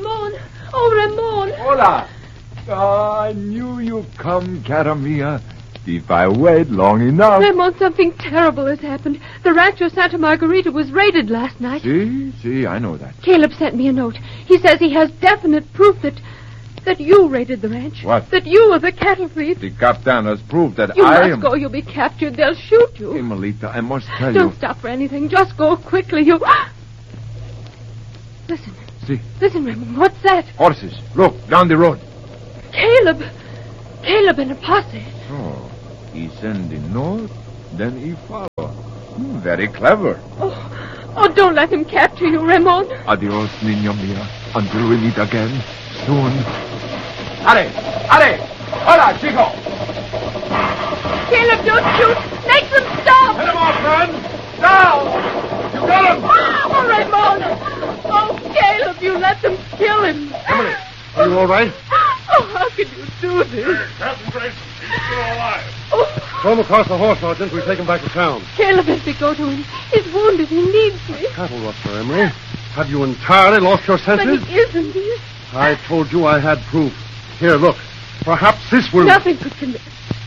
Ramon! Oh, Ramon! Hola! I knew you'd come, cara mia. If I wait long enough... Ramon, something terrible has happened. The Rancho Santa Margarita was raided last night. See, I know that. Caleb sent me a note. He says he has definite proof that you raided the ranch. What? That you are the cattle thief. The captain has proved that You I must go. You'll be captured. They'll shoot you. Hey, Melita, I must tell Don't you... stop for anything. Just go quickly. You... Listen. See? Listen, Ramon. What's that? Horses. Look, down the road. Caleb. Caleb and a posse. So, he send the note, then he follow. Very clever. Oh, don't let him capture you, Ramon. Adios, niña mia. Until we meet again, soon. Are! Hola, chico! Caleb, don't shoot. Make them stop. Hit him off, friend! Down! You got him! Oh, Ramon. Oh, Caleb, you let them kill him. Emily, are you all right? Oh, how could you do this? Captain Grayson, he's still alive. Oh, Throw him across the horse, Sergeant. We take him back to town. Caleb has to go to him. He's wounded. He needs me. Cattle rustler, Emily. Have you entirely lost your But senses? he isn't. I told you I had proof. Here, look. Perhaps this will... Nothing could convince.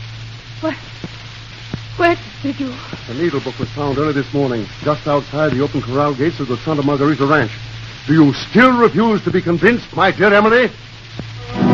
Where did you... The needle book was found early this morning, just outside the open corral gates of the Santa Margarita Ranch. Do you still refuse to be convinced, my dear Emily?